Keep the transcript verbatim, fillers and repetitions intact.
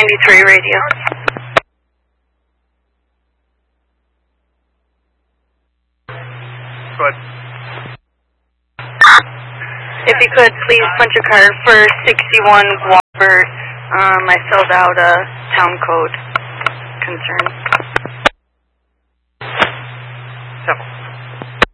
ninety-three radio. Go ahead. If you could, please punch a card for sixty-one Guabert. Um, I filled out a town code concern. Temple.